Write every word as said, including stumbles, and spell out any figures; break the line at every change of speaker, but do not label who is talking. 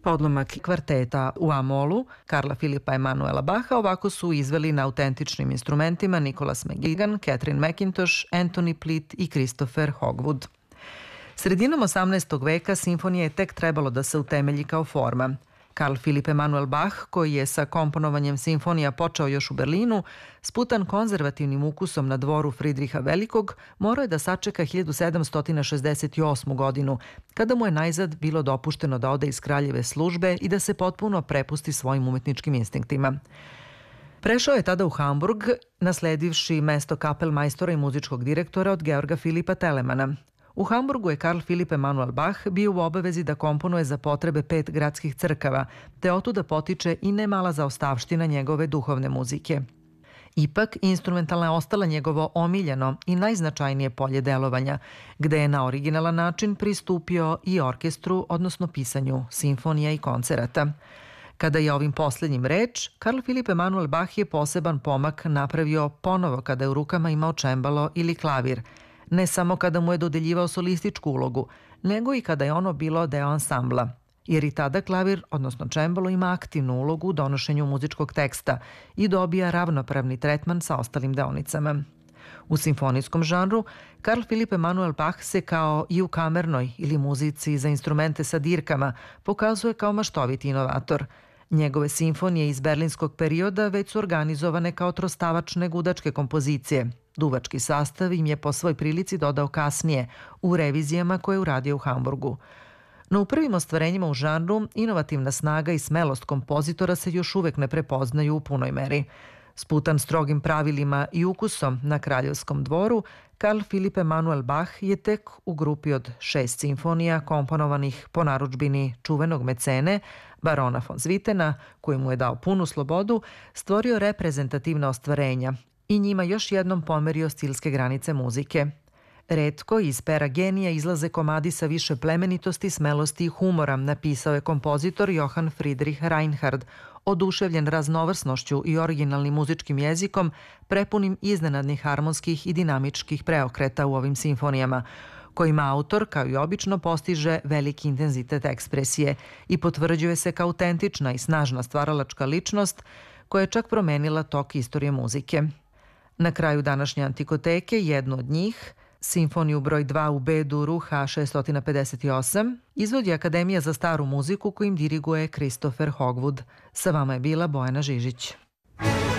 Podlomak kvarteta u A-molu Karla Filipa Emanuela Bacha ovako su izveli na autentičnim instrumentima Nicholas McGuigan, Catherine McIntosh, Anthony Plitt i Christopher Hogwood. Sredinom osamnaestog veka simfonija je tek trebalo da se utemelji kao forma. Karl Philipp Emanuel Bach, koji je sa komponovanjem simfonija počeo još u Berlinu, sputan konzervativnim ukusom na dvoru Fridriha Velikog, morao je da sačeka hiljadu sedamsto šezdeset osmu godinu, kada mu je najzad bilo dopušteno da ode iz kraljeve službe i da se potpuno prepusti svojim umetničkim instinktima. Prešao je tada u Hamburg, nasledivši mesto kapelmajstora i muzičkog direktora od Georga Filipa Telemana. U Hamburgu je Karl Philipp Emanuel Bach bio u obavezi da komponuje za potrebe pet gradskih crkava, te otuda potiče i nemala zaostavština njegove duhovne muzike. Ipak, instrumentalna je ostala njegovo omiljeno i najznačajnije polje delovanja, gde je na originalan način pristupio i orkestru, odnosno pisanju simfonija i koncerata. Kada je ovim poslednjim reč, Karl Philipp Emanuel Bach je poseban pomak napravio ponovo kada je u rukama imao čembalo ili klavir, ne samo kada mu je dodeljivao solističku ulogu, nego i kada je ono bilo deo ansambla, jer i tada klavir, odnosno čembalo, ima aktivnu ulogu u donošenju muzičkog teksta i dobija ravnopravni tretman sa ostalim deonicama. U simfonijskom žanru, Karl Philipp Emanuel Bach se kao i u kamernoj ili muzici za instrumente sa dirkama pokazuje kao maštoviti inovator. Njegove simfonije iz berlinskog perioda već su organizovane kao trostavačne gudačke kompozicije. Duvački sastav im je po svoj prilici dodao kasnije u revizijama koje je uradio u Hamburgu. No u prvim ostvarenjima u žanru inovativna snaga i smelost kompozitora se još uvek ne prepoznaju u punoj meri. Sputan strogim pravilima i ukusom na kraljevskom dvoru, Karl Philipp Emanuel Bach je tek u grupi od šest simfonija komponovanih po narudžbini čuvenog mecene, barona von Svitena, koji mu je dao punu slobodu, stvorio reprezentativna ostvarenja i njima još jednom pomerio stilske granice muzike. Retko iz pera genija izlaze komadi sa više plemenitosti, smelosti i humora, napisao je kompozitor Johann Friedrich Reinhard, oduševljen raznovrsnošću i originalnim muzičkim jezikom, prepunim iznenadnih harmonskih i dinamičkih preokreta u ovim simfonijama, kojima autor, kao i obično, postiže veliki intenzitet ekspresije i potvrđuje se kao autentična i snažna stvaralačka ličnost koja je čak promenila tok istorije muzike. Na kraju današnje Antikoteke, jednu od njih, Simfoniju broj dva u B-duru H šest pedeset osam, izvodi Akademija za staru muziku kojim diriguje Christopher Hogwood. Sa vama je bila Bojana Žižić.